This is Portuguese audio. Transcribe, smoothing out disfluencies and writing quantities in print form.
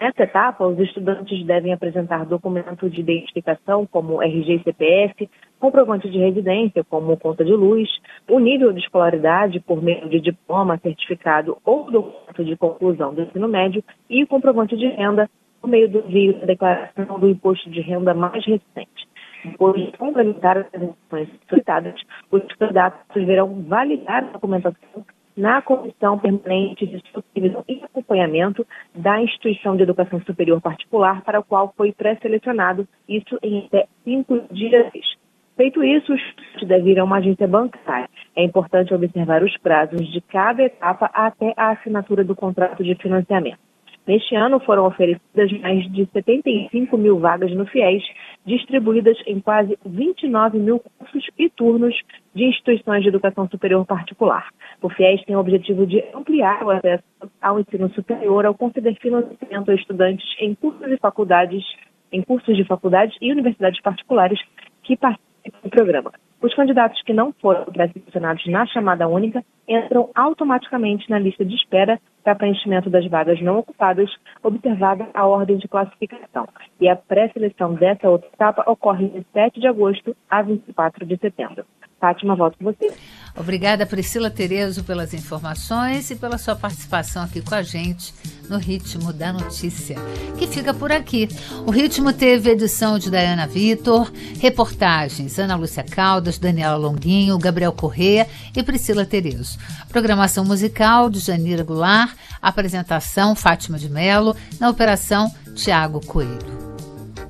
Nessa etapa, os estudantes devem apresentar documento de identificação, como RG e CPF, comprovante de residência, como conta de luz, o nível de escolaridade por meio de diploma, certificado ou documento de conclusão do ensino médio e o comprovante de renda por meio do envio da declaração do imposto de renda mais recente. Depois de complementar as informações solicitadas, os candidatos deverão validar a documentação na Comissão Permanente de Supervisão e Acompanhamento da Instituição de Educação Superior Particular para o qual foi pré-selecionado, isso em até 5 dias. Feito isso, os estudantes devem ir a uma agência bancária. É importante observar os prazos de cada etapa até a assinatura do contrato de financiamento. Neste ano, foram oferecidas mais de 75 mil vagas no FIES, distribuídas em quase 29 mil cursos e turnos de instituições de educação superior particular. O FIES tem o objetivo de ampliar o acesso ao ensino superior ao conceder financiamento a estudantes em cursos de faculdades e universidades particulares que participam do programa. Os candidatos que não foram pré-selecionados na chamada única entram automaticamente na lista de espera para preenchimento das vagas não ocupadas, observada a ordem de classificação. E a pré-seleção dessa outra etapa ocorre de 7 de agosto a 24 de setembro. Fátima, volto com você. Obrigada, Priscila Terezo, pelas informações e pela sua participação aqui com a gente no Ritmo da Notícia, que fica por aqui. O Ritmo teve edição de Dayana Vitor, reportagens Ana Lúcia Caldas, Daniela Longuinho, Gabriel Corrêa e Priscila Terezo. Programação musical de Janira Goulart, apresentação Fátima de Mello, na operação Tiago Coelho.